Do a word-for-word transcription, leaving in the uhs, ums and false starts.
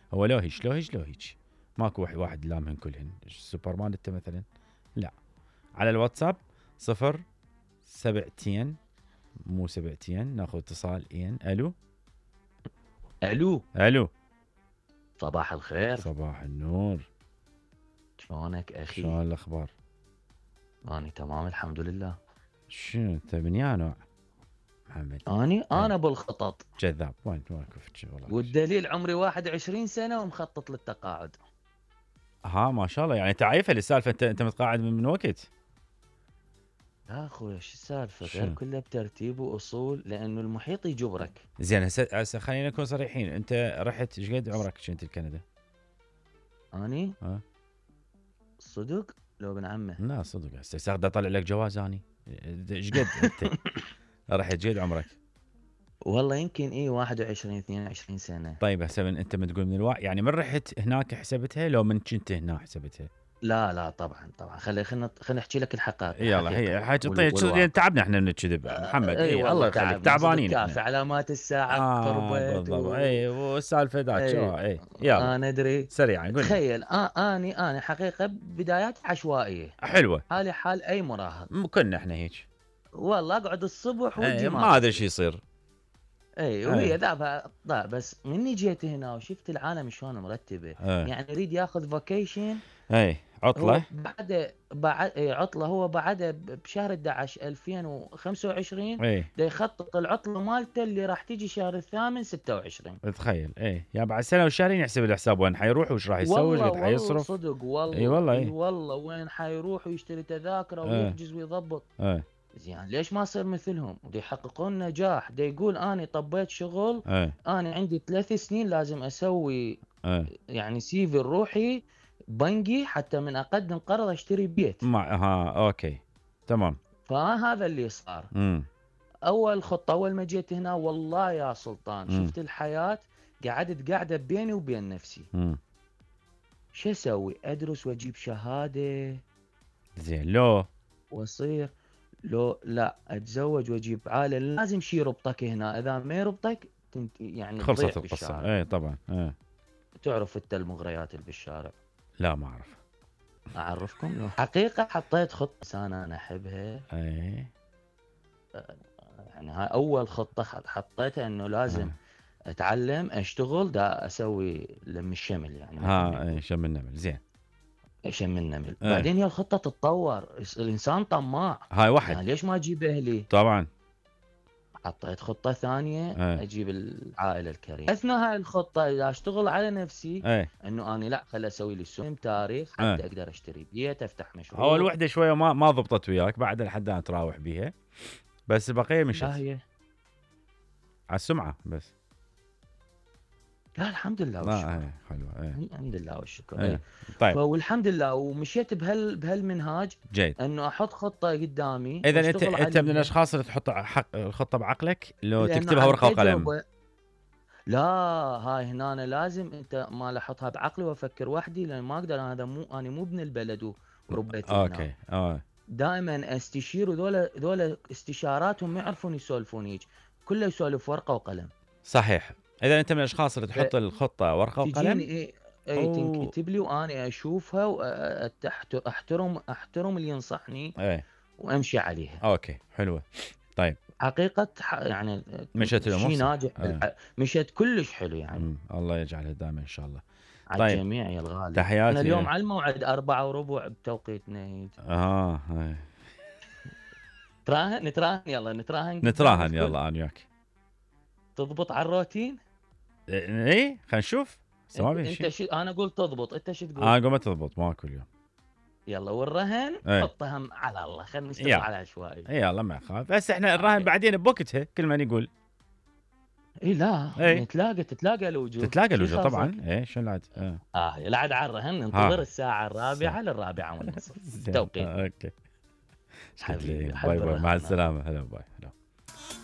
هو لو هيج لو هيج لو هيج ماكو واحد لامهن كلهن. سوبرمان انت مثلا لا. على الواتساب صفر سبعتين مو سبعتين. ناخذ اتصال ين. الو الو الو صباح الخير. صباح النور. شلونك اخي؟ شلون الاخبار؟ اني تمام الحمد لله. شنو انت من يا نوع محمد؟ اني انا بالخطط. كذاب. وين ماكو والله. والدليل عمري واحد وعشرين سنه ومخطط للتقاعد. ها ما شاء الله. يعني تعرف السالفه. انت انت متقاعد من, من وقت؟ لا اخوي شو السالفه؟ غير كله بترتيب واصول لانه المحيط يجبرك. زين هسه هسه خلينا نكون صريحين. انت رحت ايش قد عمرك كنت بكندا؟ اني ها صدق لو ابن عمه؟ لا صدق. هسه بدي اطلع لك جواز اني. ايش قد انت رحت قد عمرك؟ والله يمكن ايه واحد وعشرين اثنين وعشرين سنه. طيب هسه من انت من تقول من الوعي يعني من رحت هناك حسبتها لو من كنت هنا حسبتها؟ لا لا طبعا طبعا. خلي خلينا خلينا نحكي لك الحقائق. يلا هي حاجه تعبنا احنا نكذب محمد. اي اي الله يخليك تعبانين احنا. علامات الساعه آه قربت بالضبط. و... اي والسالفه ذاك شو اي يلا انا ادري سريعا قول. تخيل آه اني انا حقيقه بدايات عشوائيه حلوه. حالي حال اي مراهق. كنا احنا هيك والله اقعد الصبح وجي ما ادري شو يصير. اي وهي ذا بس مني جيت هنا وشفت العالم شلون مرتبه. أي. يعني يريد ياخذ فاكيشن. اي عطله بعد بعد عطله. هو بعد بشهر احد عشر ألفين وخمسة وعشرين اي دا يخطط العطله مالته اللي راح تيجي شهر الثامن ستة وعشرين. تخيل. اي يا بعد سنه وشهرين يحسب الحساب وين حيروح وش راح يسوي وش قد حيصرف. صدق والله. اي والله. اي والله وين حيروح ويشتري تذاكره ويحجز ويضبط. اي زين ليش ما يصير مثلهم ودي يحققون نجاح؟ دا يقول اني طبيت شغل. اي انا عندي ثلاث سنين لازم اسوي اي يعني سيفي الروحي بنقي حتى من اقدم قرض اشتري بيت. مع ها اوكي تمام. فهذا اللي صار. امم اول خطه اول ما جيت هنا والله يا سلطان مم. شفت الحياه. قعدت قاعده بيني وبين نفسي. امم شو اسوي؟ ادرس واجيب شهاده زين لو واصير لو لا اتزوج واجيب عائله لازم شي يربطك هنا. اذا ما يربطك تنت يعني خلصت القصه. اي طبعا. اي تعرف انت المغريات اللي بالشارع؟ لا ما اعرف. اعرفكم لو حقيقه حطيت خطه انا انا احبها. اي يعني هاي اول خطه حطيتها انه لازم آه. اتعلم اشتغل دا اسوي لم الشمل يعني. ها اي شم النمل. زين شم النمل. آه. بعدين هي الخطه تتطور. الانسان طماع. هاي واحد يعني ليش ما اجيب اهلي؟ طبعا. حطيت خطه ثانيه. آه. اجيب العائله الكريمه. اثناء هاي الخطه اذا اشتغل على نفسي اي انه اني لا خل اسوي لي سم تاريخ حتى آه. اقدر اشتري بيت افتح مشروع. اول وحده شويه ما ما ضبطت وياك بعد لحد انا تراوح بيها بس البقيه مشت. لا هي على السمعه بس. لا الحمد لله لا والشكر. اي حلوه. اي الحمد لله والشكر. اي طيب والحمد لله ومشيت بهال بهالمنهاج. جيد. انه احط خطه قدامي. اذا انت انت من الاشخاص اللي تحط حق الخطه بعقلك لو تكتبها ورقه وقلم؟ لا هاي هنا أنا لازم انت ما احطها بعقلي وافكر وحدي لان ما اقدر. هذا مو انا مو ابن البلد وربيت هنا. اوكي اه دائما استشير وذولا ذولا استشاراتهم ما يعرفون يسولفون هيك. كله يسولف ورقه وقلم. صحيح. اذا انت من الاشخاص اللي تحط الخطه ورقه وقلم اي اي تنكتب لي وانا اشوفها واحترم احترم اللي ينصحني. اي وامشي عليها. اوكي حلوه. طيب حقيقه يعني مشت الامور شيء ناجح. آه. مشت كلش حلو يعني. مم. الله يجعلها دائما ان شاء الله. على طيب. الجميع يا الغالي. تحياتي. انا اليوم على الموعد أربعة وربع بتوقيتنا. اه هاي. نتراهن نتراهن يلا نتراهن نتراهن يلا انا وياك. تضبط على الروتين. اي خلينا نشوف. انت شو انا اقول تضبط انت شو تقول؟ انا اقول ما تضبط ماكو اليوم. يلا والرهن ايه. حطها هم على الله. خلينا نشتغل على عشوائي. يلا ما يخاف بس احنا الرهن بعدين بوقتها كل ما نقول. اي لا ايه. نتلاقى تتلاقى الوجوه. تتلاقى الوجوه طبعا. ايه شو العاد. اه, آه العاد على الرهن ننتظر الساعه الرابعه للرابعه ونص توقيت. اوكي حبيبي باي باي مع السلامه. هلا باي هلا.